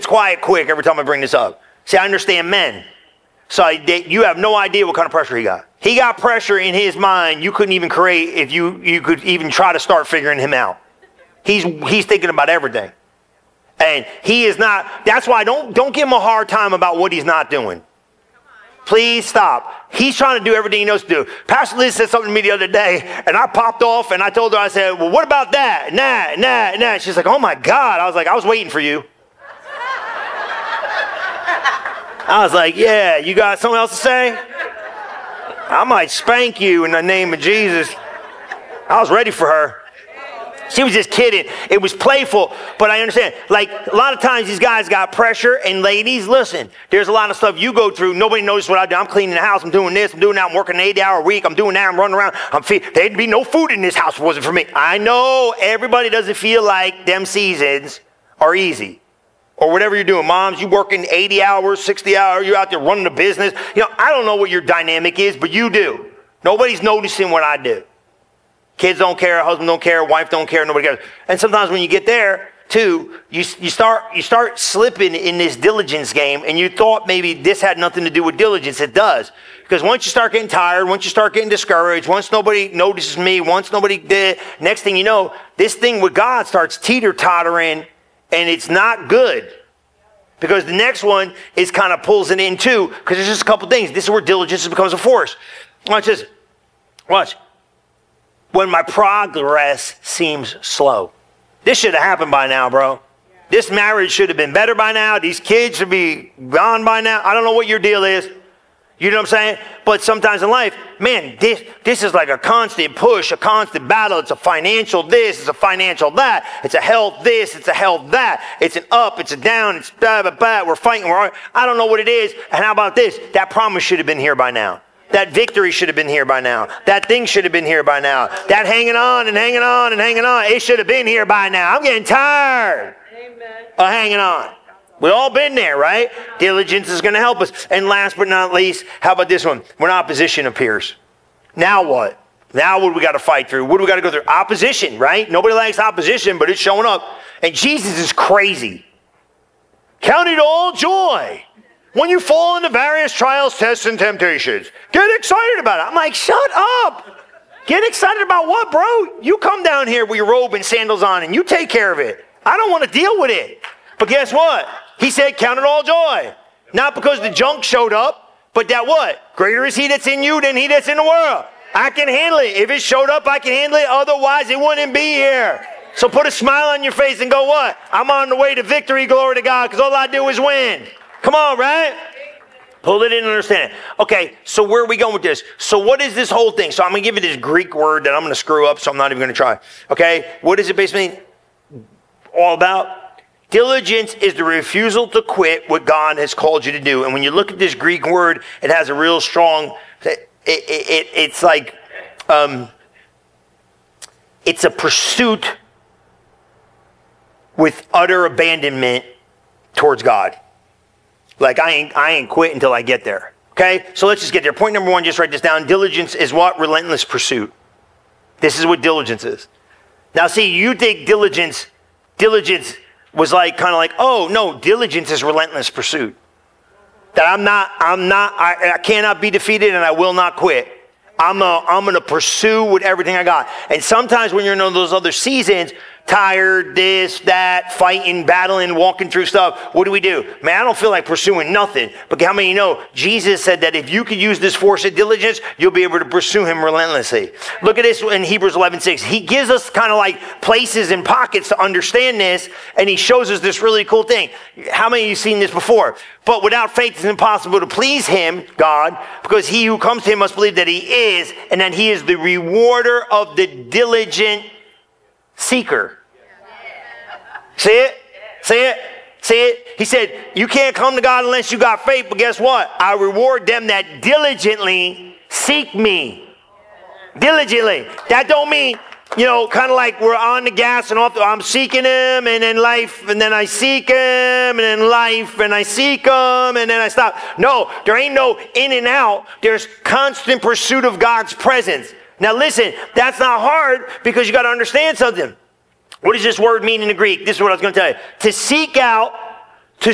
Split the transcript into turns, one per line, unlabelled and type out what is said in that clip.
gets quiet quick every time I bring this up. See, I understand men. So you have no idea what kind of pressure he got. He got pressure in his mind you couldn't even create if you could even try to start figuring him out. He's thinking about everything. And he is not, that's why don't give him a hard time about what he's not doing. Please stop. He's trying to do everything he knows to do. Pastor Liz said something to me the other day, and I popped off, and I told her, I said, well, what about that? Nah. She's like, oh my God. I was like, I was waiting for you. I was like, yeah, you got something else to say? I might spank you in the name of Jesus. I was ready for her. She was just kidding. It was playful, but I understand. Like, a lot of times these guys got pressure, and ladies, listen, there's a lot of stuff you go through. Nobody knows what I do. I'm cleaning the house. I'm doing this. I'm doing that. I'm working an 80-hour week. I'm doing that. I'm running around. There'd be no food in this house if it wasn't for me. I know everybody doesn't feel like them seasons are easy. Or whatever you're doing. Moms, you working 80 hours, 60 hours. You're out there running a business. You know, I don't know what your dynamic is, but you do. Nobody's noticing what I do. Kids don't care, husband don't care, wife don't care, nobody cares. And sometimes when you get there, too, you start slipping in this diligence game, and you thought maybe this had nothing to do with diligence. It does. Because once you start getting tired, once you start getting discouraged, once nobody notices me, once nobody did, next thing you know, this thing with God starts teeter-tottering, and it's not good. Because the next one is kind of pulls it in too, because there's just a couple things. This is where diligence becomes a force. Watch this. Watch. When my progress seems slow. This should have happened by now, bro. This marriage should have been better by now. These kids should be gone by now. I don't know what your deal is. You know what I'm saying? But sometimes in life, man, this is like a constant push, a constant battle. It's a financial this, it's a financial that. It's a health this, it's a health that. It's an up, it's a down, it's blah, blah, blah. We're fighting. I don't know what it is. And how about this? That promise should have been here by now. That victory should have been here by now. That thing should have been here by now. That hanging on and hanging on and hanging on, it should have been here by now. I'm getting tired of hanging on. We've all been there, right? Diligence is going to help us. And last but not least, how about this one? When opposition appears. Now what? Now what do we got to fight through? What do we got to go through? Opposition, right? Nobody likes opposition, but it's showing up. And Jesus is crazy. Count it all joy when you fall into various trials, tests, and temptations. Get excited about it. I'm like, shut up. Get excited about what, bro? You come down here with your robe and sandals on and you take care of it. I don't want to deal with it. But guess what? He said, count it all joy. Not because the junk showed up, but that what? Greater is he that's in you than he that's in the world. I can handle it. If it showed up, I can handle it. Otherwise, it wouldn't be here. So put a smile on your face and go, what? I'm on the way to victory, glory to God, because all I do is win. Come on, right? Pull it in and understand it. Okay, so where are we going with this? So what is this whole thing? So I'm going to give you this Greek word that I'm going to screw up, so I'm not even going to try. Okay, what is it basically all about? Diligence is the refusal to quit what God has called you to do. And when you look at this Greek word, it has a real strong, it's like, it's a pursuit with utter abandonment towards God. Like, I ain't quit until I get there. Okay? So let's just get there. Point number one, just write this down. Diligence is what? Relentless pursuit. This is what diligence is. Now, see, you think diligence was like, kind of like, oh, no, diligence is relentless pursuit. That I cannot be defeated and I will not quit. I'm going to pursue with everything I got. And sometimes when you're in those other seasons, tired, this, that, fighting, battling, walking through stuff, what do? Man, I don't feel like pursuing nothing. But how many of you know Jesus said that if you could use this force of diligence, you'll be able to pursue him relentlessly. Look at this in Hebrews 11:6. He gives us kind of like places and pockets to understand this, and he shows us this really cool thing. How many of you seen this before? But without faith it's impossible to please him, God, because he who comes to him must believe that he is, and that he is the rewarder of the diligent seeker. See it? See it? See it? He said, you can't come to God unless you got faith, but guess what? I reward them that diligently seek me. Diligently. That don't mean, kind of like we're on the gas and off. I'm seeking him, and then life, and then I seek him, and then life, and I seek him, and then I stop. No, there ain't no in and out. There's constant pursuit of God's presence. Now listen, that's not hard because you got to understand something. What does this word mean in the Greek? This is what I was going to tell you. To seek out